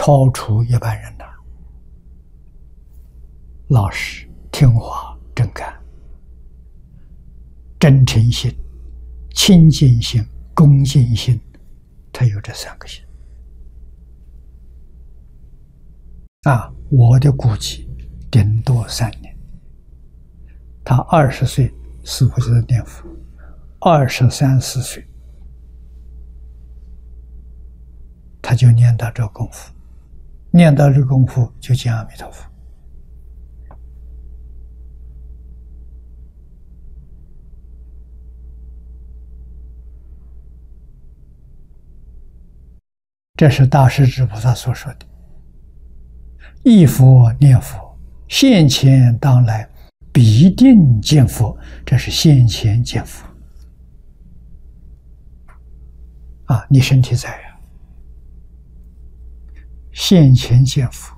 超出一般人的老实、听话、真干、真诚心、清净心、恭敬心，他有这3个心。我的估计顶多3年。他20岁似乎就在念佛，23、24岁他就念到这功夫，念到这功夫就见阿弥陀佛。这是大势至菩萨所说的：忆佛念佛，现前当来必定见佛。这是现前见佛你身体在呀，现前见佛。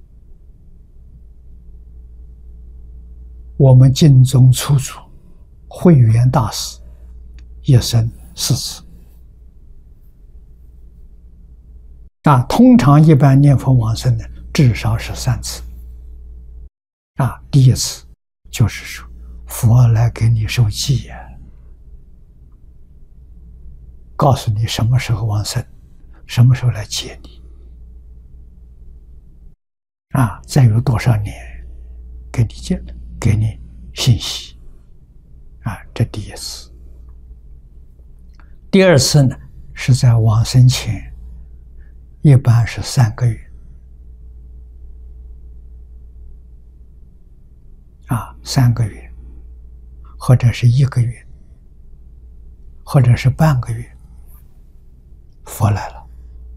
我们净宗初祖慧远大师一生4次。通常一般念佛往生的至少是3次。第一次就是说佛来给你受记呀，告诉你什么时候往生，什么时候来接你。再有多少年给你见，给你信息。这第一次。第2次呢，是在往生前，一般是3个月。3个月，或者是1个月，或者是半个月，佛来了，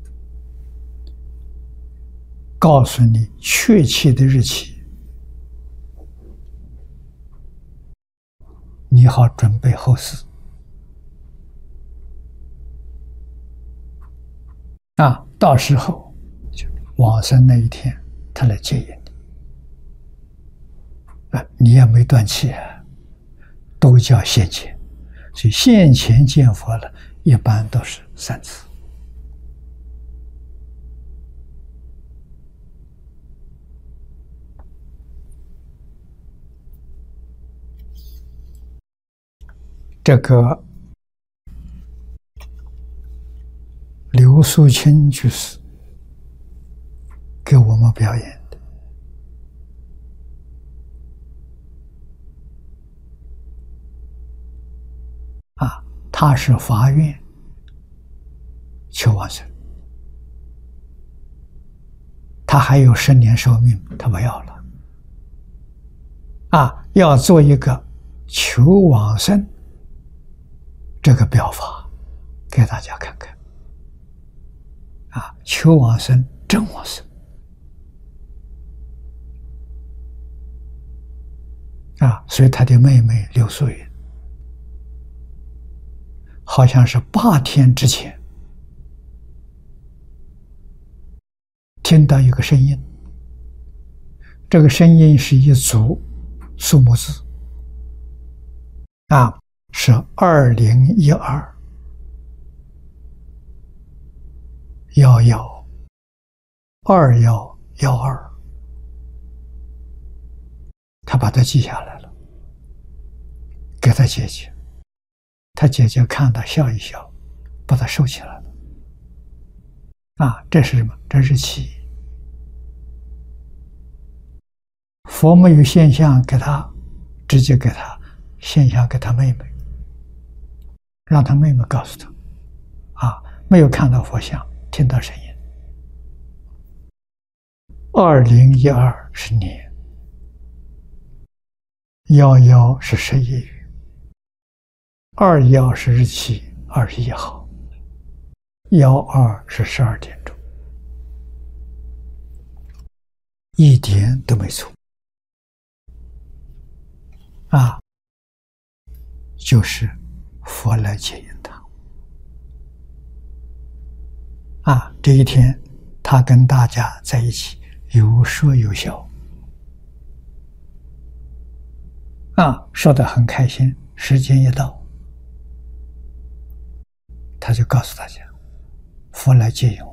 告诉你确切的日期，你好准备后事。到时候就往生那一天，他来接引你。你也没断气都叫现前。所以现前见佛了，一般都是3次。这个刘素清居士给我们表演的。他是发愿求往生，他还有10年寿命，他不要了。要做一个求往生这个表法给大家看看。求往生，真往生。所以他的妹妹刘素云好像是8天之前听到一个声音，这个声音是一组数目字，是2012 11 2112，他把它记下来了，给他姐姐。他姐姐看到笑一笑，把它收起来了。这是什么？这日期。佛没有现象给他，直接给他现象给他妹妹，让他妹妹告诉他。没有看到佛像，听到声音。2012是年，11是11月，21是日期21号，12是12点钟，一点都没错。就是佛来接引他。这一天他跟大家在一起，有说有笑，说得很开心。时间一到，他就告诉大家，佛来接引